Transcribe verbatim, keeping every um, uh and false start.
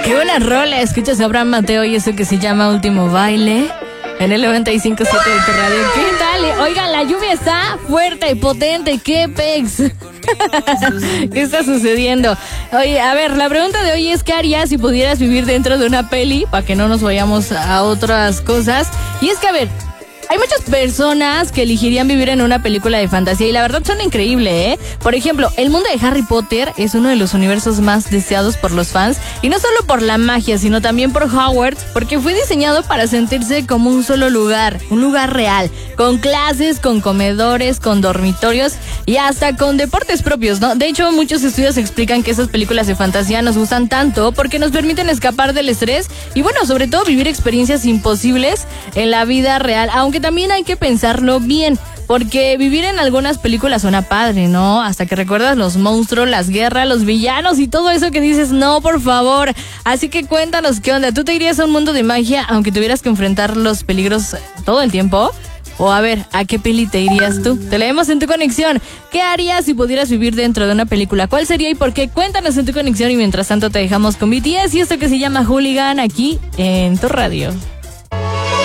Qué buena rola. Escuchas a Abraham Mateo y eso que se llama Último Baile en el noventa y cinco punto siete de tu radio. ¿Qué tal? Oigan, la lluvia está fuerte y potente. ¿Qué pex? ¿Qué está sucediendo? Oye, a ver, la pregunta de hoy es: ¿qué harías si pudieras vivir dentro de una peli? Para que no nos vayamos a otras cosas. Y es que, a ver, hay muchas personas que elegirían vivir en una película de fantasía y la verdad son increíbles, ¿eh? Por ejemplo, el mundo de Harry Potter es uno de los universos más deseados por los fans y no solo por la magia, sino también por Hogwarts, porque fue diseñado para sentirse como un solo lugar, un lugar real, con clases, con comedores, con dormitorios y hasta con deportes propios, ¿no? De hecho, muchos estudios explican que esas películas de fantasía nos gustan tanto porque nos permiten escapar del estrés y bueno, sobre todo vivir experiencias imposibles en la vida real, aunque también hay que pensarlo bien, porque vivir en algunas películas suena padre, ¿no? Hasta que recuerdas los monstruos, las guerras, los villanos y todo eso que dices, no, por favor. Así que cuéntanos qué onda. ¿Tú te irías a un mundo de magia aunque tuvieras que enfrentar los peligros todo el tiempo? O a ver, ¿a qué peli te irías tú? Te leemos en Tu Conexión. ¿Qué harías si pudieras vivir dentro de una película? ¿Cuál sería y por qué? Cuéntanos en Tu Conexión y mientras tanto te dejamos con B T S y esto que se llama Hooligan aquí en tu radio.